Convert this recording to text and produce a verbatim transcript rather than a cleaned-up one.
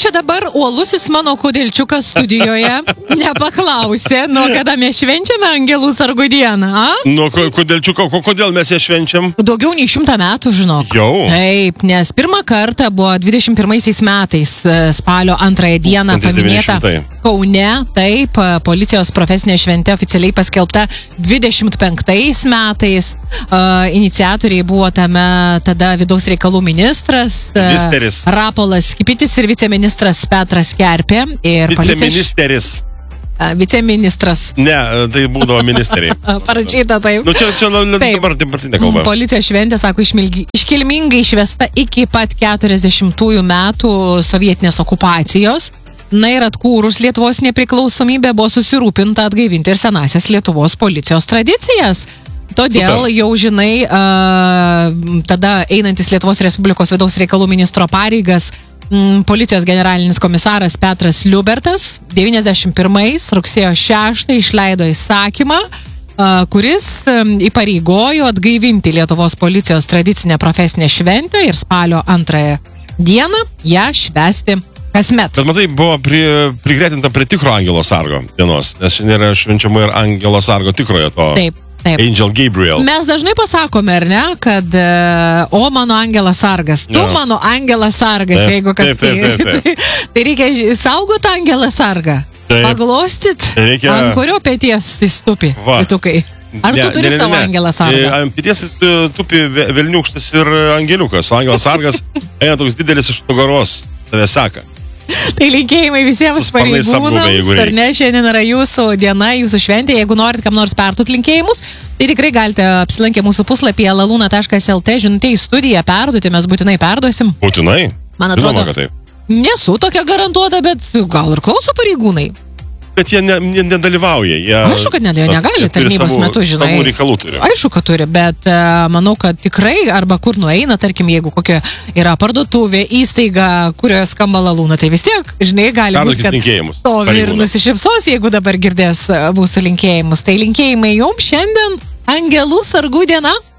čia dabar uolusis mano Kodėlčiukas studijoje nepaklausė, nuo kada mes švenčiame Angelų sargų dieną, a? Nuo Kodėlčiuko, kodėl mes ją švenčiam? Daugiau nei šimtą metų, žinok. Jau. Taip, nes pirmą kartą buvo dvidešimt pirmaisiais metais spalio antrąją dieną paminėta Kaune, taip, policijos profesinė šventė oficialiai paskelbta dvidešimt penktais metais. Uh, iniciatoriai buvo tame tada vidaus reikalų ministras Ministeris. uh, Rapolas Kipitis ir viceministras Petras Kerpė. Ir Viceministeris. policijos... Uh, viceministras. Ne, tai būdavo ministeriai. Parašyta taip. Nu čia, čia dabar dabartinė kalba. Policijos šventė, sako, išmilgi, iškilmingai išvesta iki pat keturiasdešimtųjų metų sovietinės okupacijos. Na ir atkūrus Lietuvos nepriklausomybę buvo susirūpinta atgaivinti ir senasias Lietuvos policijos tradicijas. Todėl Super. jau žinai, uh, tada einantis Lietuvos Respublikos vidaus reikalų ministro pareigas m, policijos generalinis komisaras Petras Liubertas devyniasdešimt pirmais rugsėjo šeštą išleido įsakymą, uh, kuris um, įpareigojo atgaivinti Lietuvos policijos tradicinę profesinę šventę ir spalio antrąją dieną ją švęsti kasmet. Bet matai, buvo pri, prigretinta prie tikro Angelo sargo dienos, nes šiandien yra švenčiama ir Angelo sargo tikrojo to. Taip. Taip. Angel Gabriel. Mes dažnai pasakome, ar ne, kad o mano angelas sargas, tu ja. mano angelas sargas, taip, jeigu kas taip, taip, taip, taip. tai, tai reikia saugoti angelą sargą, taip. paglostyt, reikia... ant kurio pėties jis tupi, tukai. Ar ne, tu turi ne, ne, savo ne. angelą sargą? Ant pėties tupi velniukštas ir angeliukas, o angelas sargas eina toks didelis iš nugaros, tave seka. Tai linkėjimai visiems pareigūnams, ar ne, šiandien yra jūsų diena, jūsų šventė, jeigu norit kam nors perduot linkėjimus, tai tikrai galite apsilankę mūsų puslapyje laluna taškas lt, žinutę į studiją perduoti, mes būtinai perduosim. Būtinai? Man atrodo, Žinoma, nesu tokia garantuota, bet gal ir klauso pareigūnai. Bet jie ne, ne, nedalyvauja. Jie, Aišku, kad ne, jie negali tarnybos savų, metu, žinai. Savų reikalų turi. Aišku, kad turi, bet uh, manau, kad tikrai, arba kur nueina, tarkim, jeigu kokia yra parduotuvė, įstaiga, kurioje skamba lalūna, tai vis tiek, žinai, gali būti, kad stovi ir nusišypsos, jeigu dabar girdės mūsų linkėjimus. Tai linkėjimai jums šiandien Angelų sargų diena.